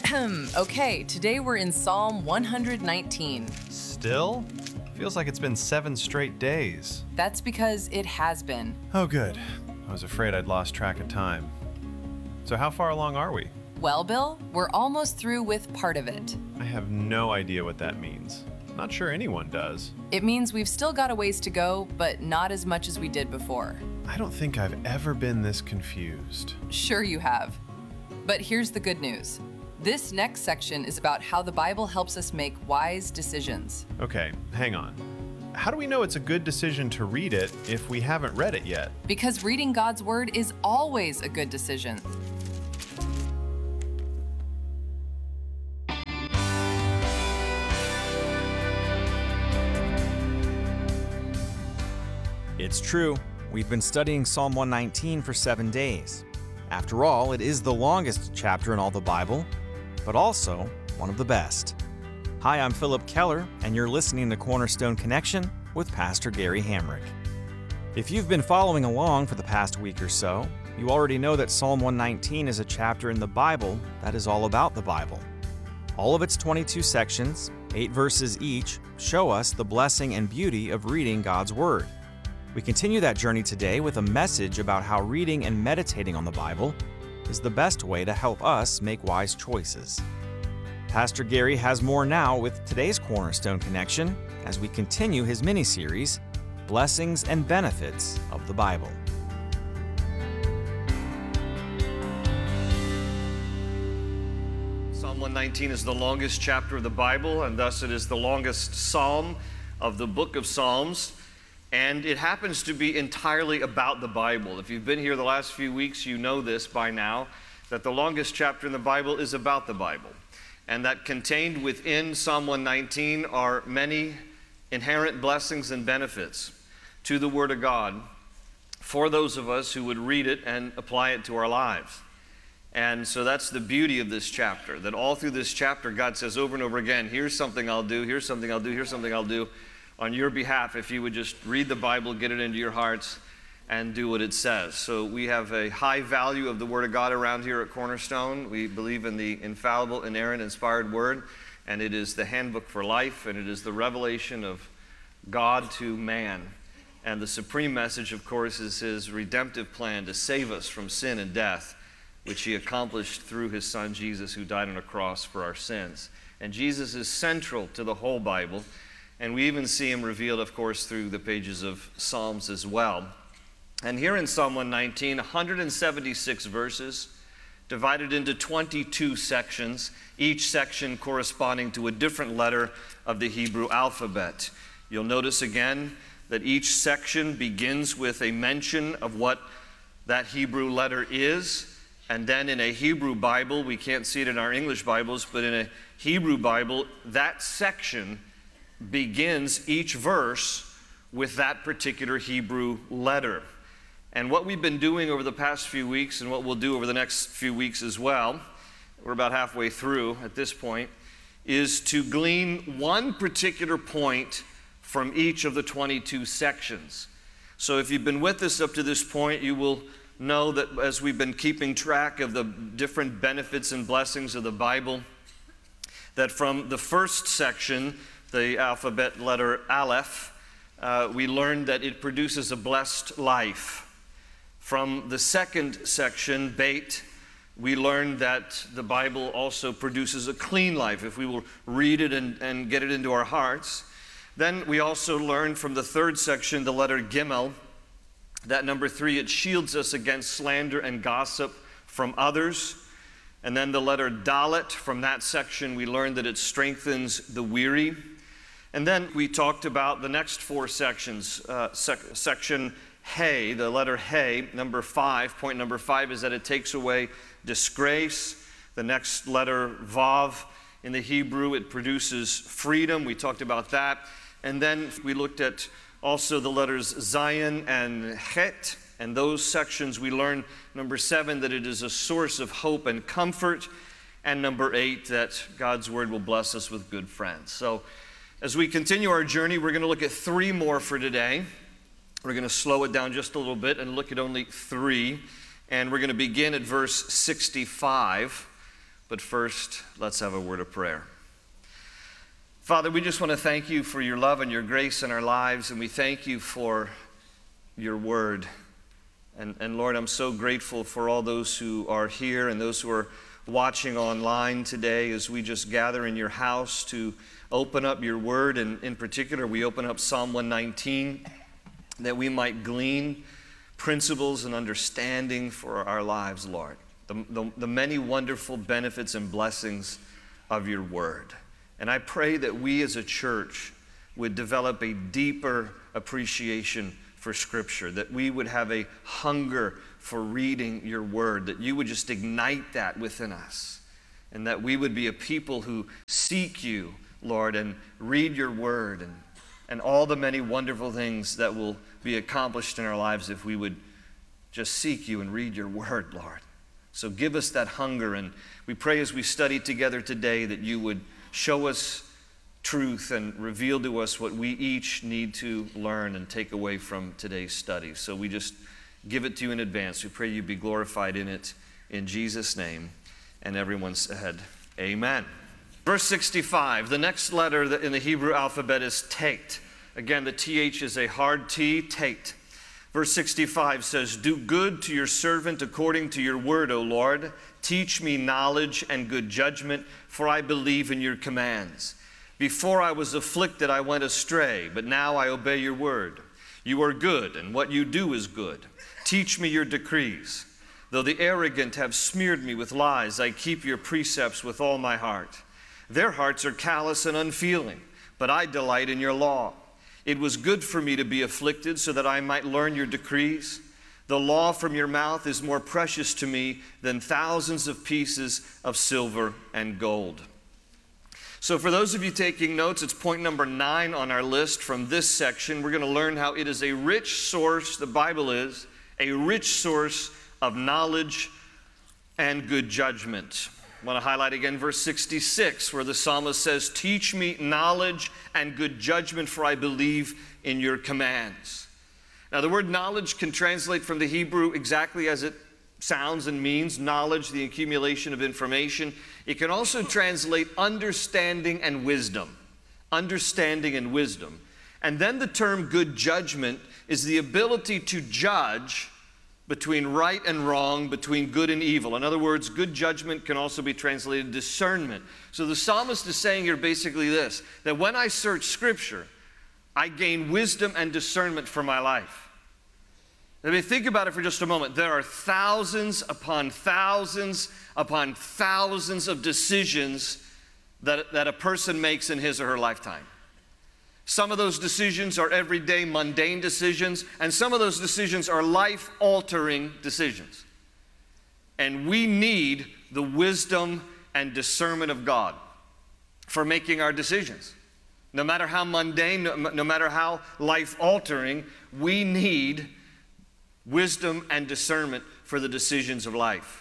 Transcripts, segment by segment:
Okay, today we're in Psalm 119. Still? Feels like it's been 7 straight days. That's because it has been. Oh, good. I was afraid I'd lost track of time. So how far along are we? Well, Bill, we're almost through with part of it. I have no idea what that means. Not sure anyone does. It means we've still got a ways to go, but not as much as we did before. I don't think I've ever been this confused. Sure you have. But here's the good news. This next section is about how the Bible helps us make wise decisions. Okay, hang on. How do we know it's a good decision to read it if we haven't read it yet? Because reading God's Word is always a good decision. It's true. We've been studying Psalm 119 for 7 days. After all, it is the longest chapter in all the Bible, but also one of the best. Hi, I'm Philip Keller, and you're listening to Cornerstone Connection with Pastor Gary Hamrick. If you've been following along for the past week or so, you already know that Psalm 119 is a chapter in the Bible that is all about the Bible. All of its 22 sections, 8 verses each, show us the blessing and beauty of reading God's Word. We continue that journey today with a message about how reading and meditating on the Bible is the best way to help us make wise choices. Pastor Gary has more now with today's Cornerstone Connection as we continue his mini-series, Blessings and Benefits of the Bible. Psalm 119 is the longest chapter of the Bible, and thus it is the longest psalm of the book of Psalms. And it happens to be entirely about the Bible. If you've been here the last few weeks, you know this by now, that the longest chapter in the Bible is about the Bible. And that contained within Psalm 119 are many inherent blessings and benefits to the Word of God for those of us who would read it and apply it to our lives. And so that's the beauty of this chapter, that all through this chapter, God says over and over again, here's something I'll do, here's something I'll do, here's something I'll do on your behalf if you would just read the Bible, get it into your hearts, and do what it says. So we have a high value of the Word of God around here at Cornerstone. We believe in the infallible, inerrant, inspired Word, and it is the handbook for life, and it is the revelation of God to man. And the supreme message, of course, is His redemptive plan to save us from sin and death, which He accomplished through His Son Jesus, who died on a cross for our sins. And Jesus is central to the whole Bible. And we even see Him revealed, of course, through the pages of Psalms as well. And here in Psalm 119, 176 verses, divided into 22 sections, each section corresponding to a different letter of the Hebrew alphabet. You'll notice again that each section begins with a mention of what that Hebrew letter is. And then in a Hebrew Bible, we can't see it in our English Bibles, but in a Hebrew Bible, that section begins each verse with that particular Hebrew letter. And what we've been doing over the past few weeks, and what we'll do over the next few weeks as well, we're about halfway through at this point, is to glean one particular point from each of the 22 sections. So if you've been with us up to this point, you will know that as we've been keeping track of the different benefits and blessings of the Bible, that from the first section, the alphabet letter Aleph, we learned that it produces a blessed life. From the second section, Beit, we learned that the Bible also produces a clean life if we will read it and get it into our hearts. Then we also learned from the third section, the letter Gimel, that number 3, it shields us against slander and gossip from others. And then the letter Dalet, from that section, we learned that it strengthens the weary. And then we talked about the next 4 sections. Section Hey, the letter Hey, number 5. Point number 5 is that it takes away disgrace. The next letter Vav, in the Hebrew, it produces freedom. We talked about that. And then we looked at also the letters Zayin and Het. And those sections we learned, number 7, that it is a source of hope and comfort. And number 8, that God's Word will bless us with good friends. So as we continue our journey, we're going to look at 3 more for today. We're going to slow it down just a little bit and look at only 3. And we're going to begin at verse 65, But first, let's have a word of prayer. Father, we just want to thank you for your love and your grace in our lives, and we thank you for your word. And Lord, I'm so grateful for all those who are here and those who are watching online today as we just gather in your house to open up your word. And in particular, we open up Psalm 119 that we might glean principles and understanding for our lives, Lord. The many wonderful benefits and blessings of your word. And I pray that we as a church would develop a deeper appreciation for Scripture, that we would have a hunger for reading your word, that you would just ignite that within us, and that we would be a people who seek you, Lord, and read your word and all the many wonderful things that will be accomplished in our lives if we would just seek you and read your word, Lord. So give us that hunger, and we pray as we study together today that you would show us truth and reveal to us what we each need to learn and take away from today's study. So we just give it to you in advance. We pray you be glorified in it in Jesus' name. And everyone said, amen. Verse 65, the next letter in the Hebrew alphabet is Tet. Again, the TH is a hard T, Tet. Verse 65 says, do good to your servant according to your word, O Lord. Teach me knowledge and good judgment, for I believe in your commands. Before I was afflicted, I went astray, but now I obey your word. You are good, and what you do is good. Teach me your decrees. Though the arrogant have smeared me with lies, I keep your precepts with all my heart. Their hearts are callous and unfeeling, but I delight in your law. It was good for me to be afflicted so that I might learn your decrees. The law from your mouth is more precious to me than thousands of pieces of silver and gold. So for those of you taking notes, it's point number 9 on our list from this section. We're going to learn how it is a rich source, the Bible is, a rich source of knowledge and good judgment. I want to highlight again verse 66, where the psalmist says, teach me knowledge and good judgment, for I believe in your commands. Now, the word knowledge can translate from the Hebrew exactly as it sounds and means, knowledge, the accumulation of information. It can also translate understanding and wisdom. Understanding and wisdom. And then the term good judgment is the ability to judge between right and wrong, between good and evil. In other words, good judgment can also be translated discernment. So the psalmist is saying here basically this, that when I search Scripture, I gain wisdom and discernment for my life. I mean, think about it for just a moment. There are thousands upon thousands upon thousands of decisions that a person makes in his or her lifetime. Some of those decisions are everyday, mundane decisions, and some of those decisions are life-altering decisions. And we need the wisdom and discernment of God for making our decisions. No matter how mundane, no matter how life-altering, we need wisdom and discernment for the decisions of life.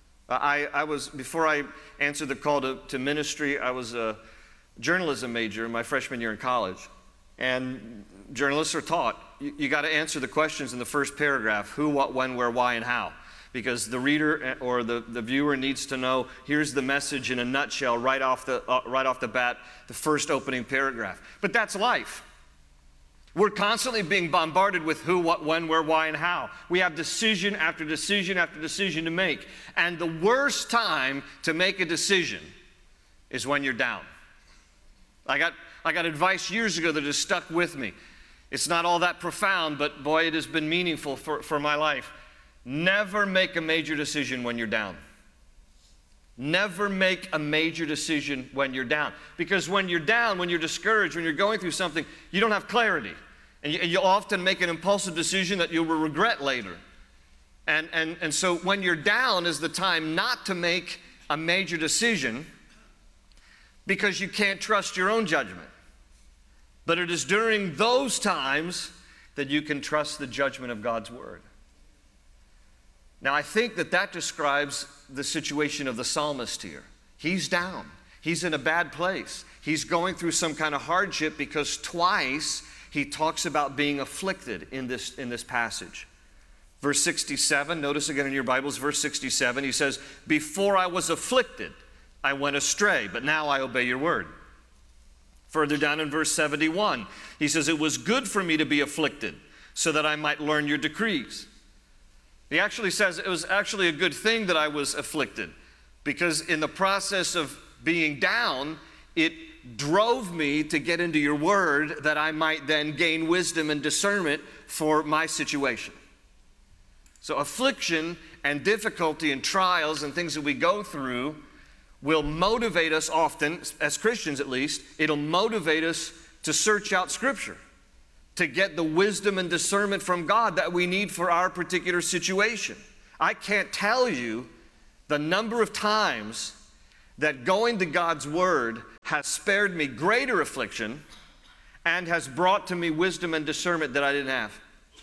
Before I answered the call to ministry, I was a journalism major in my freshman year in college. And journalists are taught, you got to answer the questions in the first paragraph, who, what, when, where, why, and how. Because the reader or the viewer needs to know, here's the message in a nutshell right off the bat, the first opening paragraph. But that's life. We're constantly being bombarded with who, what, when, where, why, and how. We have decision after decision after decision to make. And the worst time to make a decision is when you're down. I got advice years ago that has stuck with me. It's not all that profound, but boy, it has been meaningful for my life. Never make a major decision when you're down. Never make a major decision when you're down. Because when you're down, when you're discouraged, when you're going through something, you don't have clarity. And you'll often make an impulsive decision that you will regret later. And so when you're down is the time not to make a major decision, because you can't trust your own judgment. But it is during those times that you can trust the judgment of God's word. Now, I think that describes the situation of the psalmist here. He's down. He's in a bad place. He's going through some kind of hardship because twice he talks about being afflicted in this passage. Verse 67, notice again in your Bibles, verse 67, he says, before I was afflicted. I went astray, but now I obey your word. Further down in verse 71, he says, it was good for me to be afflicted so that I might learn your decrees. He actually says it was actually a good thing that I was afflicted, because in the process of being down, it drove me to get into your word that I might then gain wisdom and discernment for my situation. So affliction and difficulty and trials and things that we go through will motivate us often, as Christians at least, it'll motivate us to search out Scripture, to get the wisdom and discernment from God that we need for our particular situation. I can't tell you the number of times that going to God's Word has spared me greater affliction and has brought to me wisdom and discernment that I didn't have.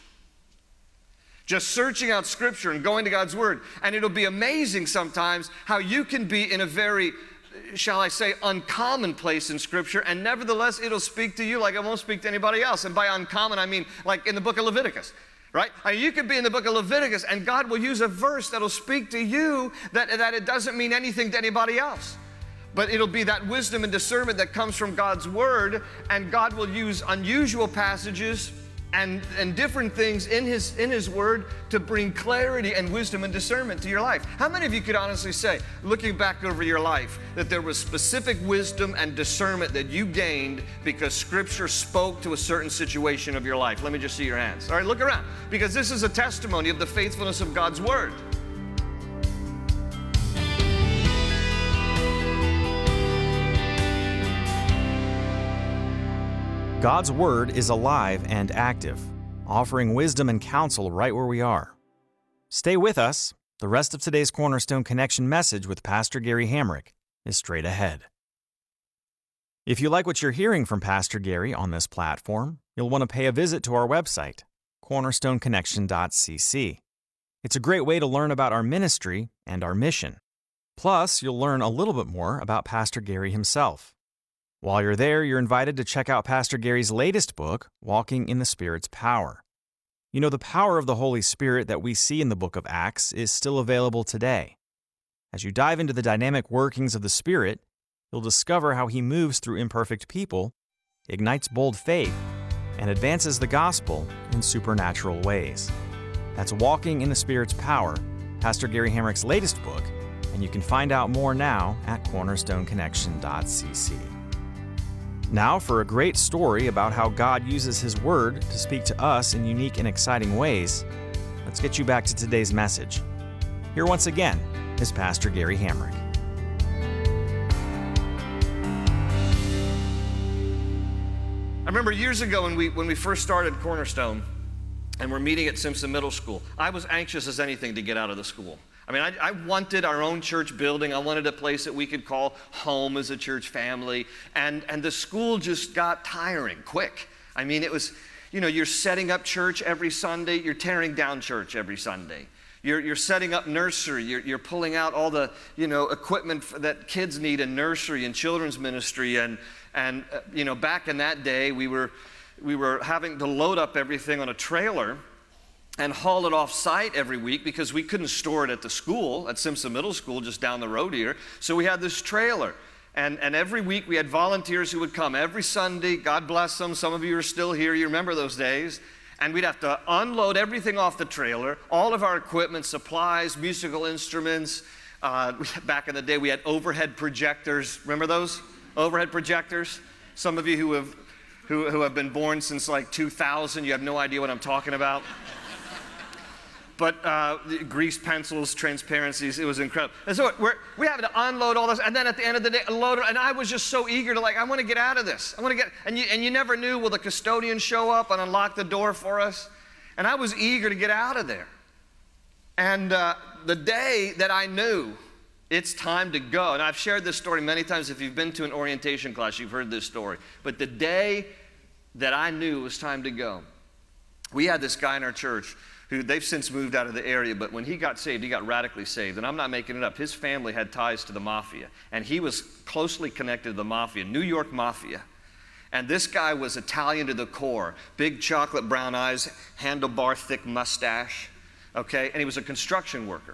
Just searching out Scripture and going to God's Word. And it'll be amazing sometimes how you can be in a very, shall I say, uncommon place in Scripture, and nevertheless it'll speak to you like it won't speak to anybody else. And by uncommon, I mean like in the book of Leviticus, right? I mean, you could be in the book of Leviticus and God will use a verse that'll speak to you that it doesn't mean anything to anybody else. But it'll be that wisdom and discernment that comes from God's Word, and God will use unusual passages and different things in his word to bring clarity and wisdom and discernment to your life. How many of you could honestly say, looking back over your life, that there was specific wisdom and discernment that you gained because Scripture spoke to a certain situation of your life? Let me just see your hands. All right, look around, because this is a testimony of the faithfulness of God's Word. God's Word is alive and active, offering wisdom and counsel right where we are. Stay with us. The rest of today's Cornerstone Connection message with Pastor Gary Hamrick is straight ahead. If you like what you're hearing from Pastor Gary on this platform, you'll want to pay a visit to our website, cornerstoneconnection.cc. It's a great way to learn about our ministry and our mission. Plus, you'll learn a little bit more about Pastor Gary himself. While you're there, you're invited to check out Pastor Gary's latest book, Walking in the Spirit's Power. You know, the power of the Holy Spirit that we see in the book of Acts is still available today. As you dive into the dynamic workings of the Spirit, you'll discover how He moves through imperfect people, ignites bold faith, and advances the gospel in supernatural ways. That's Walking in the Spirit's Power, Pastor Gary Hamrick's latest book, and you can find out more now at cornerstoneconnection.cc. Now for a great story about how God uses His Word to speak to us in unique and exciting ways, let's get you back to today's message. Here once again is Pastor Gary Hamrick. I remember years ago when we first started Cornerstone and we're meeting at Simpson Middle School, I was anxious as anything to get out of the school. I mean, I wanted our own church building. I wanted a place that we could call home as a church family. And the school just got tiring quick. I mean, it was, you know, you're setting up church every Sunday. You're tearing down church every Sunday. You're setting up nursery. You're pulling out all the, you know, equipment that kids need in nursery and children's ministry. And you know, back in that day, we were having to load up everything on a trailer and haul it off site every week because we couldn't store it at the school, at Simpson Middle School, just down the road here. So we had this trailer. And every week we had volunteers who would come every Sunday. God bless them. Some of you are still here. You remember those days. And we'd have to unload everything off the trailer, all of our equipment, supplies, musical instruments. Back in the day, we had overhead projectors. Remember those? Overhead projectors? Some of you who have been born since like 2000, you have no idea what I'm talking about. But grease pencils, transparencies, it was incredible. And so we having to unload all this, and then at the end of the day, load it. And I was just so eager to, like, I want to get out of this. I want to get, and you never knew, will the custodian show up and unlock the door for us? And I was eager to get out of there. And the day that I knew it's time to go, and I've shared this story many times. If you've been to an orientation class, you've heard this story. But the day that I knew it was time to go, we had this guy in our church who they've since moved out of the area, but when he got saved, he got radically saved. And I'm not making it up. His family had ties to the mafia, and he was closely connected to the mafia, New York mafia. And this guy was Italian to the core, big chocolate brown eyes, handlebar thick mustache, okay? And he was a construction worker.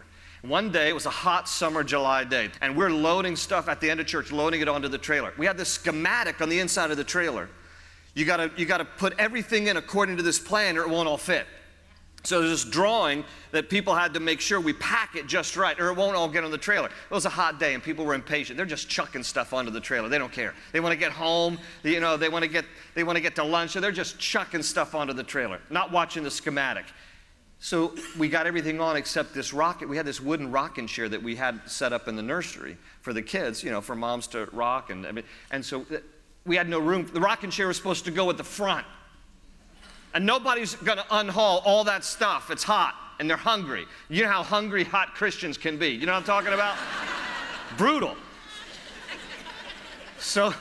One day, it was a hot summer July day, and we're loading stuff at the end of church, loading it onto the trailer. We had this schematic on the inside of the trailer. You gotta put everything in according to this plan or it won't all fit. So there's this drawing that people had to make sure we pack it just right or it won't all get on the trailer. It was a hot day and people were impatient. They're just chucking stuff onto the trailer. They don't care. They want to get home, they want to get to lunch, so they're just chucking stuff onto the trailer, not watching the schematic. So we got everything on except this rocket. We had this wooden rocking chair that we had set up in the nursery for the kids, for moms to rock. And so we had no room. The rocking chair was supposed to go at the front. And nobody's going to unhaul all that stuff. It's hot, and they're hungry. You know how hungry, hot Christians can be. You know what I'm talking about? Brutal. So